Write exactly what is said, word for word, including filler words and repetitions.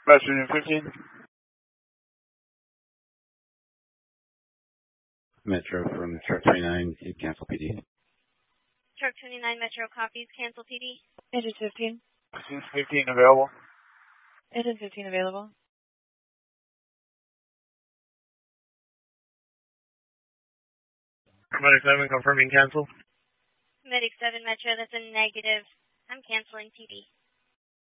Passenger fifteen. Metro from Truck twenty-nine, cancel P D. Truck twenty-nine, Metro copies, cancel P D. Engine fifteen. Engine fifteen available. Engine fifteen available. Medic seven confirming cancel. Medic seven, Metro, that's a negative. I'm canceling P D.